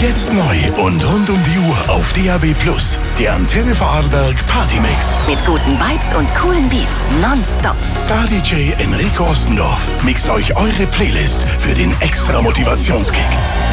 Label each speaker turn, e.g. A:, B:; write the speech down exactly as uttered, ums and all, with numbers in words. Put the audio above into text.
A: Jetzt neu und rund um die Uhr auf D A B Plus. Der Antenne Vorarlberg Partymix.
B: Mit guten Vibes und coolen Beats. Nonstop.
A: Star D J Enrico Ostendorf mixt euch eure Playlist für den extra Motivationskick.